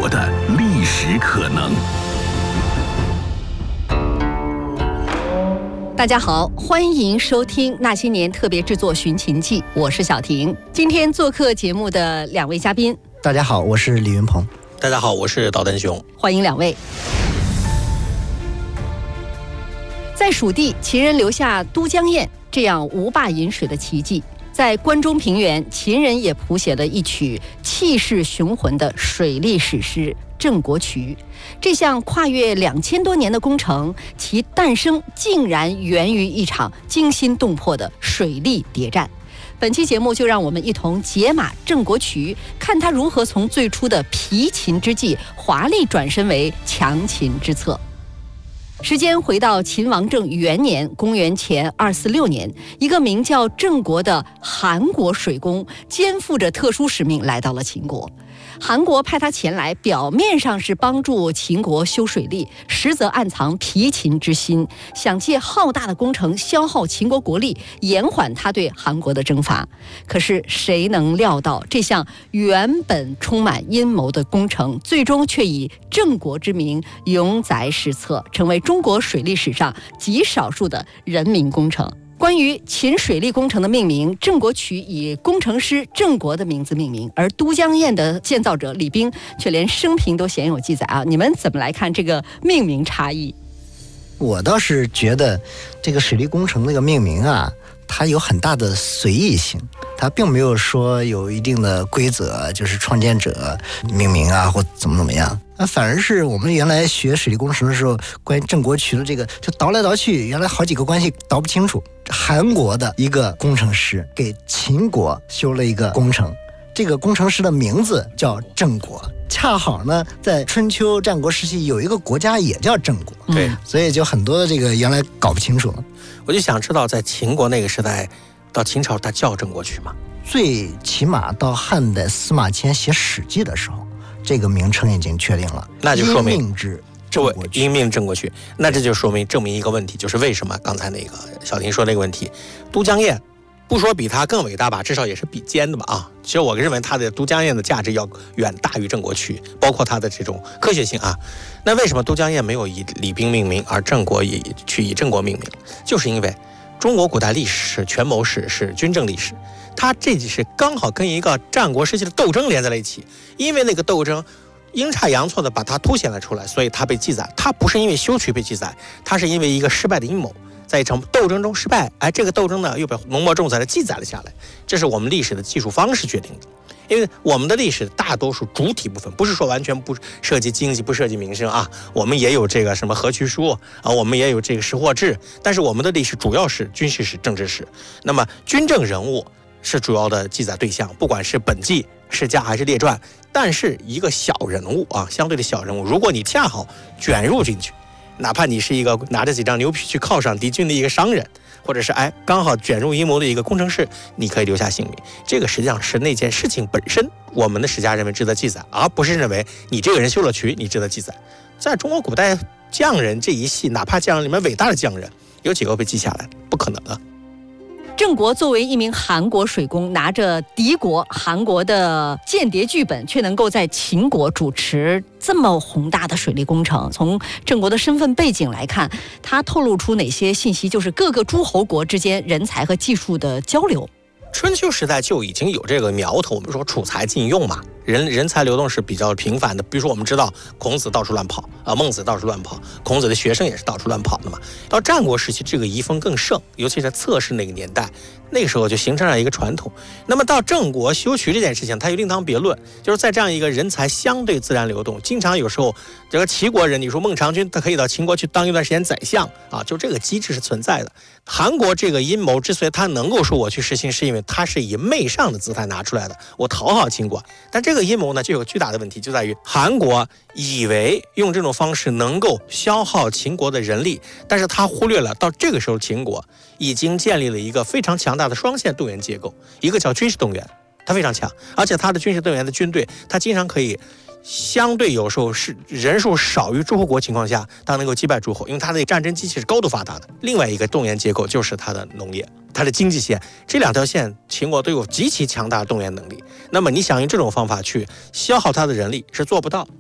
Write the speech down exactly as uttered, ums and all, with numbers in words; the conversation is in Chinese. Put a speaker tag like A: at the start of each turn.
A: 国的历史可能。
B: 大家好，欢迎收听《那些年》特别制作寻秦记，我是小婷。今天做客节目的两位嘉宾，
C: 大家好，我是李云鹏。
D: 大家好，我是导弹熊。
B: 欢迎两位。在蜀地，秦人留下都江堰这样无坝引水的奇迹。在关中平原，秦人也谱写了一曲气势雄浑的水利史诗《郑国渠》。这项跨越两千多年的工程，其诞生竟然源于一场惊心动魄的水利谍战。本期节目就让我们一同解码郑国渠，看他如何从最初的疲秦之计华丽转身为强秦之策。时间回到秦王政元年，公元前二四六年，一个名叫郑国的韩国水工肩负着特殊使命来到了秦国。韩国派他前来，表面上是帮助秦国修水利，实则暗藏疲秦之心，想借浩大的工程消耗秦国国力，延缓他对韩国的征伐。可是谁能料到，这项原本充满阴谋的工程，最终却以郑国之名永载史册，成为中国水利史上极少数的人民工程。关于秦水利工程的命名，郑国渠以工程师郑国的名字命名，而都江堰的建造者李冰却连生平都鲜有记载啊！你们怎么来看这个命名差异？
C: 我倒是觉得这个水利工程那个命名啊，它有很大的随意性，它并没有说有一定的规则，就是创建者命名啊或怎么怎么样。那反而是我们原来学水利工程的时候，关于郑国渠的这个就倒来倒去，原来好几个关系倒不清楚。韩国的一个工程师给秦国修了一个工程，这个工程师的名字叫郑国，恰好呢在春秋战国时期有一个国家也叫郑国，
D: 对，
C: 所以就很多的这个原来搞不清楚。
D: 我就想知道，在秦国那个时代，到秦朝他叫郑国渠吗？
C: 最起码到汉代司马迁写《史记》的时候，这个名称已经确定了，
D: 那就说明
C: 因命之郑国渠。
D: 因命郑国渠，那这就说明证明一个问题，就是为什么刚才那个小婷说那个问题，都江堰不说比它更伟大吧，至少也是比肩的吧啊！其实我认为它的都江堰的价值要远大于郑国渠，包括它的这种科学性啊。那为什么都江堰没有以李冰命名，而郑国也去以郑国命名？就是因为中国古代历史是权谋史，是军政历史，它这是刚好跟一个战国时期的斗争连在了一起，因为那个斗争阴差阳错的把它凸显了出来，所以它被记载。它不是因为修渠被记载，它是因为一个失败的阴谋，在一场斗争中失败，哎，这个斗争呢又被浓墨重彩的记载了下来。这是我们历史的技术方式决定的。因为我们的历史大多数主体部分不是说完全不涉及经济不涉及民生啊，我们也有这个什么河渠书啊，我们也有这个识货志，但是我们的历史主要是军事史、政治史。那么军政人物是主要的记载对象，不管是本纪、世家还是列传。但是一个小人物啊，相对的小人物，如果你恰好卷入进去，哪怕你是一个拿着几张牛皮去犒赏敌军的一个商人，或者是哎刚好卷入阴谋的一个工程师，你可以留下性命。这个实际上是那件事情本身，我们的史家认为值得记载，而不是认为你这个人修了渠你值得记载。在中国古代匠人这一系，哪怕匠人里面伟大的匠人，有几个被记下来？不可能啊！
B: 郑国作为一名韩国水工，拿着敌国韩国的间谍剧本，却能够在秦国主持这么宏大的水利工程。从郑国的身份背景来看，他透露出哪些信息？就是各个诸侯国之间人才和技术的交流。
D: 春秋时代就已经有这个苗头，我们说储才禁用嘛，人人才流动是比较频繁的。比如说我们知道孔子到处乱跑啊，孟子到处乱跑，孔子的学生也是到处乱跑的嘛。到战国时期，这个遗风更盛，尤其是侧室那个年代，那个时候就形成了一个传统。那么到郑国修渠这件事情，它又另当别论，就是在这样一个人才相对自然流动，经常有时候这个齐国人，你说孟尝君他可以到秦国去当一段时间宰相啊，就这个机制是存在的。韩国这个阴谋之所以他能够说我去实行，是因为他是以媚上的姿态拿出来的，我讨好秦国。但这个阴谋呢，就有个巨大的问题，就在于韩国以为用这种方式能够消耗秦国的人力，但是他忽略了到这个时候秦国已经建立了一个非常强大的双线动员结构，一个叫军事动员，它非常强，而且它的军事动员的军队，它经常可以相对有时候是人数少于诸侯国情况下，它能够击败诸侯，因为它的战争机器是高度发达的。另外一个动员结构就是它的农业，它的经济线，这两条线秦国都有极其强大的动员能力。那么你想用这种方法去消耗它的人力是做不到。